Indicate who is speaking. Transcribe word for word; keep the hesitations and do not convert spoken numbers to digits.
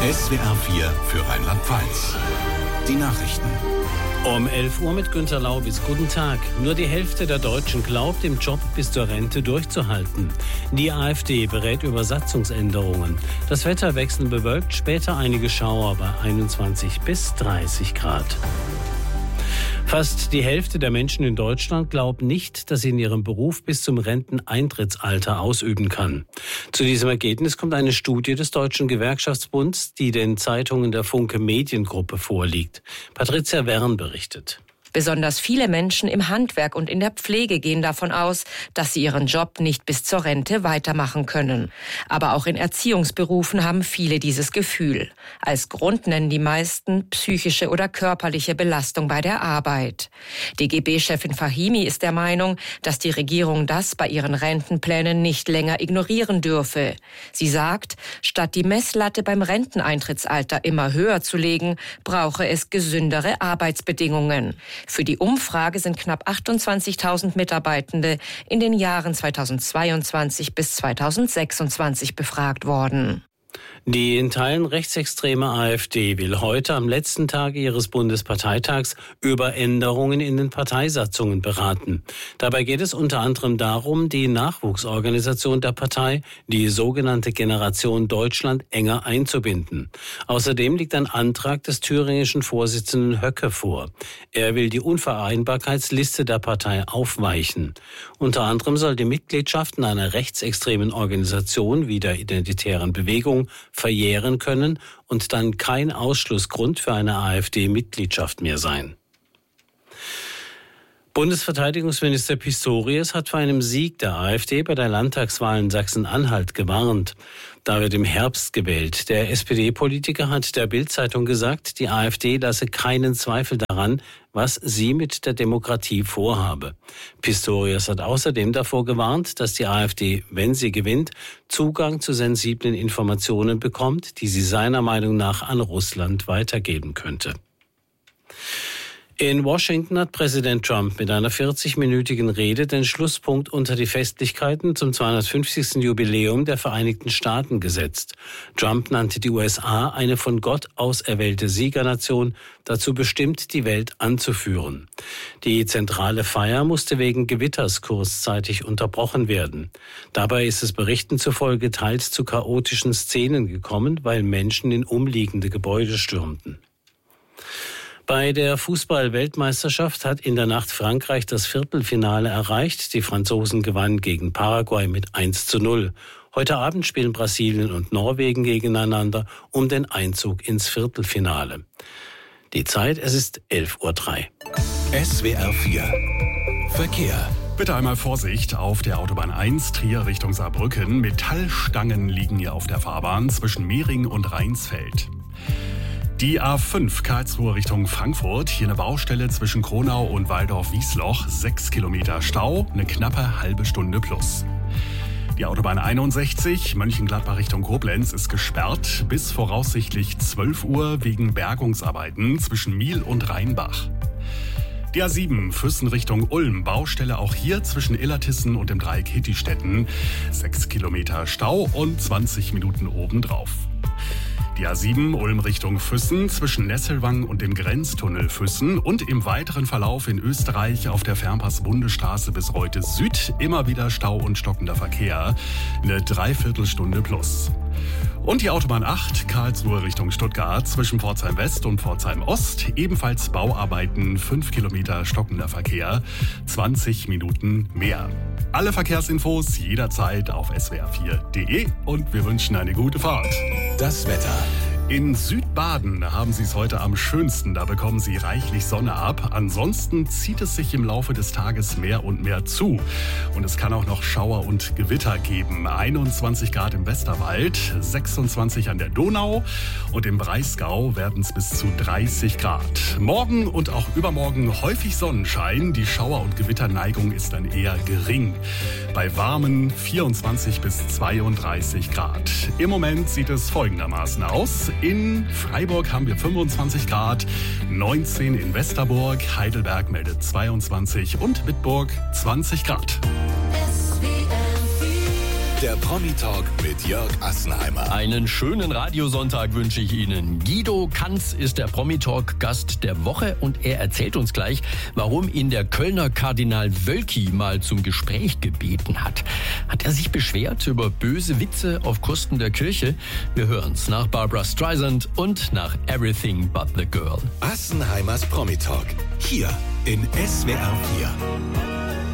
Speaker 1: S W R vier für Rheinland-Pfalz. Die Nachrichten.
Speaker 2: Um elf Uhr mit Günter Laubitz. Guten Tag. Nur die Hälfte der Deutschen glaubt, im Job bis zur Rente durchzuhalten. Die AfD berät über Satzungsänderungen. Das Wetter wechselnd bewölkt, später einige Schauer bei einundzwanzig bis dreißig Grad. Fast die Hälfte der Menschen in Deutschland glaubt nicht, dass sie in ihrem Beruf bis zum Renteneintrittsalter ausüben kann. Zu diesem Ergebnis kommt eine Studie des Deutschen Gewerkschaftsbunds, die den Zeitungen der Funke Mediengruppe vorliegt. Patricia Wern berichtet.
Speaker 3: Besonders viele Menschen im Handwerk und in der Pflege gehen davon aus, dass sie ihren Job nicht bis zur Rente weitermachen können. Aber auch in Erziehungsberufen haben viele dieses Gefühl. Als Grund nennen die meisten psychische oder körperliche Belastung bei der Arbeit. D G B-Chefin Fahimi ist der Meinung, dass die Regierung das bei ihren Rentenplänen nicht länger ignorieren dürfe. Sie sagt, statt die Messlatte beim Renteneintrittsalter immer höher zu legen, brauche es gesündere Arbeitsbedingungen. Für die Umfrage sind knapp achtundzwanzigtausend Mitarbeitende in den Jahren zweitausendzweiundzwanzig bis zweitausendsechsundzwanzig befragt worden.
Speaker 2: Die in Teilen rechtsextreme AfD will heute am letzten Tag ihres Bundesparteitags über Änderungen in den Parteisatzungen beraten. Dabei geht es unter anderem darum, die Nachwuchsorganisation der Partei, die sogenannte Generation Deutschland, enger einzubinden. Außerdem liegt ein Antrag des thüringischen Vorsitzenden Höcke vor. Er will die Unvereinbarkeitsliste der Partei aufweichen. Unter anderem soll die Mitgliedschaft in einer rechtsextremen Organisation wie der Identitären Bewegung verjähren können und dann kein Ausschlussgrund für eine AfD-Mitgliedschaft mehr sein. Bundesverteidigungsminister Pistorius hat vor einem Sieg der AfD bei der Landtagswahl in Sachsen-Anhalt gewarnt. Da wird im Herbst gewählt. Der S P D-Politiker hat der Bild-Zeitung gesagt, die AfD lasse keinen Zweifel daran, was sie mit der Demokratie vorhabe. Pistorius hat außerdem davor gewarnt, dass die AfD, wenn sie gewinnt, Zugang zu sensiblen Informationen bekommt, die sie seiner Meinung nach an Russland weitergeben könnte. In Washington hat Präsident Trump mit einer vierzigminütigen Rede den Schlusspunkt unter die Festlichkeiten zum zweihundertfünfzigsten Jubiläum der Vereinigten Staaten gesetzt. Trump nannte die U S A eine von Gott auserwählte Siegernation, dazu bestimmt, die Welt anzuführen. Die zentrale Feier musste wegen Gewitters kurzzeitig unterbrochen werden. Dabei ist es Berichten zufolge teils zu chaotischen Szenen gekommen, weil Menschen in umliegende Gebäude stürmten. Bei der Fußball-Weltmeisterschaft hat in der Nacht Frankreich das Viertelfinale erreicht. Die Franzosen gewannen gegen Paraguay mit eins zu null. Heute Abend spielen Brasilien und Norwegen gegeneinander um den Einzug ins Viertelfinale. Die Zeit, es ist elf Uhr drei.
Speaker 1: S W R vier Verkehr.
Speaker 4: Bitte einmal Vorsicht auf der Autobahn eins Trier Richtung Saarbrücken. Metallstangen liegen hier auf der Fahrbahn zwischen Mehring und Rheinsfeld. Die A fünf Karlsruhe Richtung Frankfurt, hier eine Baustelle zwischen Kronau und Waldorf-Wiesloch, sechs Kilometer Stau, eine knappe halbe Stunde plus. Die Autobahn einundsechzig Mönchengladbach Richtung Koblenz ist gesperrt bis voraussichtlich zwölf Uhr wegen Bergungsarbeiten zwischen Miel und Rheinbach. Die A sieben Füssen Richtung Ulm, Baustelle auch hier zwischen Illertissen und dem Dreieck Hittistetten, sechs Kilometer Stau und zwanzig Minuten obendrauf. Die A sieben Ulm Richtung Füssen zwischen Nesselwang und dem Grenztunnel Füssen und im weiteren Verlauf in Österreich auf der Fernpass-Bundesstraße bis Reute Süd immer wieder Stau und stockender Verkehr, eine Dreiviertelstunde plus. Und die Autobahn acht Karlsruhe Richtung Stuttgart zwischen Pforzheim West und Pforzheim Ost, ebenfalls Bauarbeiten, fünf Kilometer stockender Verkehr, zwanzig Minuten mehr. Alle Verkehrsinfos jederzeit auf S W R vier Punkt de und wir wünschen eine gute Fahrt.
Speaker 1: Das Wetter.
Speaker 4: In Südbaden haben Sie es heute am schönsten, da bekommen Sie reichlich Sonne ab. Ansonsten zieht es sich im Laufe des Tages mehr und mehr zu. Und es kann auch noch Schauer und Gewitter geben. einundzwanzig Grad im Westerwald, sechsundzwanzig an der Donau und im Breisgau werden es bis zu dreißig Grad. Morgen und auch übermorgen häufig Sonnenschein. Die Schauer- und Gewitterneigung ist dann eher gering. Bei warmen vierundzwanzig bis zweiunddreißig Grad. Im Moment sieht es folgendermaßen aus. In Freiburg haben wir fünfundzwanzig Grad, neunzehn in Westerburg, Heidelberg meldet zweiundzwanzig und Bitburg zwanzig Grad.
Speaker 5: S W R vier
Speaker 1: Der Promi-Talk mit Jörg Assenheimer.
Speaker 5: Einen schönen Radiosonntag wünsche ich Ihnen. Guido Kanz ist der Promi-Talk-Gast der Woche und er erzählt uns gleich, warum ihn der Kölner Kardinal Wölki mal zum Gespräch gebeten hat. Hat er sich beschwert über böse Witze auf Kosten der Kirche? Wir hören's nach Barbra Streisand und nach Everything But the Girl.
Speaker 1: Assenheimers Promi-Talk. Hier in S W R vier.